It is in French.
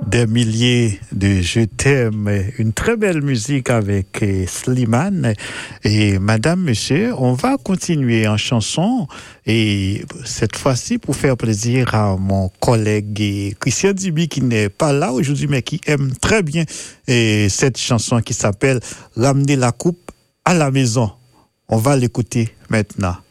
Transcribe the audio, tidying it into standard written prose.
Des milliers de Je t'aime, une très belle musique avec Slimane. Et madame, monsieur, on va continuer en chanson et cette fois-ci pour faire plaisir à mon collègue Christian Dibi qui n'est pas là aujourd'hui mais qui aime très bien cette chanson qui s'appelle Ramener la coupe à la maison. On va l'écouter maintenant.